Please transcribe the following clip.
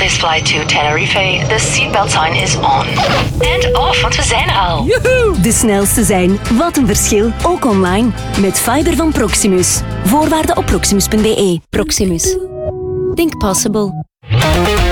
this flight to Tenerife, the seatbelt sign is on. And off, want we zijn er al. Joehoe! De snelste zijn. Wat een verschil. Ook online. Met fiber van Proximus. Voorwaarden op proximus.be. Proximus. Think possible.